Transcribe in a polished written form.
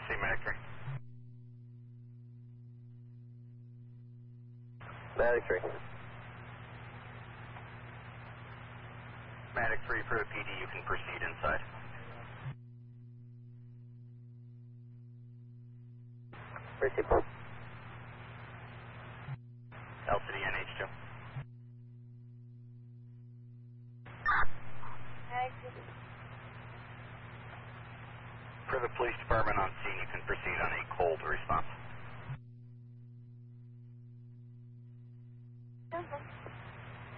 proceed, Medic 3. Medic 3. Medic 3 for the PD, you can proceed inside. Proceed. LCD NH2. For the police department on scene, you can proceed on a cold response.